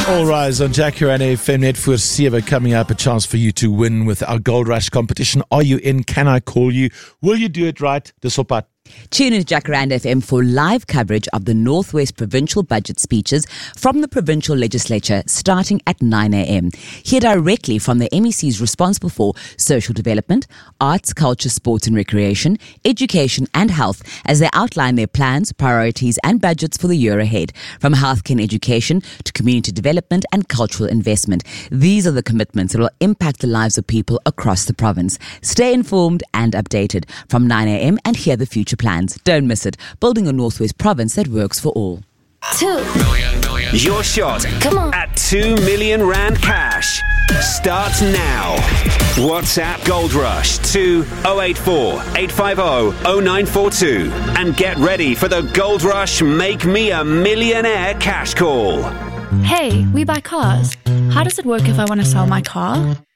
All rise on Jacaranda FM net voor 7 coming up. A chance for you to win with our Gold Rush competition. Are you in? Can I call you? Will you do it right? Dis op pad. Tune in to Jacaranda FM for live coverage of the Northwest Provincial Budget speeches from the Provincial Legislature starting at 9 a.m. Hear directly from the MECs responsible for social development, arts, culture, sports and recreation, education and health as they outline their plans, priorities and budgets for the year ahead. From healthcare and education to community development and cultural investment. These are the commitments that will impact the lives of people across the province. Stay informed and updated from 9 a.m. and hear the future plans. Don't miss it. Building a Northwest province that works for all. 2 million. Your shot Come on. at 2 million rand cash starts now. WhatsApp Gold Rush to 084 850 0942 and get ready for the Gold Rush Make Me a Millionaire cash call. Hey, we buy cars. How does it work if I want to sell my car?